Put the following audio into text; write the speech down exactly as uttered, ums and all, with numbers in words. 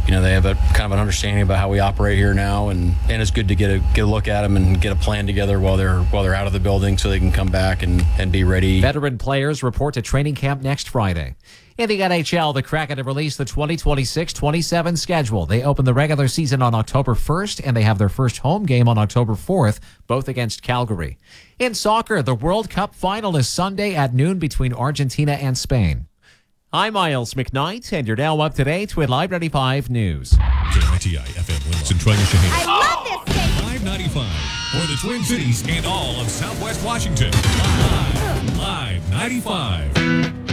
you know, they have a kind of an understanding about how we operate here now, and, and it's good to get a get a look at them and get a plan together while they're while they're out of the building so they can come back and, and be ready. Veteran players report to training camp next Friday. In the N H L, the Kraken have released the twenty twenty-six twenty-seven schedule. They open the regular season on October first, and they have their first home game on October fourth, both against Calgary. In soccer, the World Cup final is Sunday at noon between Argentina and Spain. I'm Miles McKnight, and you're now up to date with Live ninety-five News. K I T I F M Willis and Troy Shaheen. I love this station. Live ninety-five for the Twin Cities and all of Southwest Washington. Live, Live ninety-five.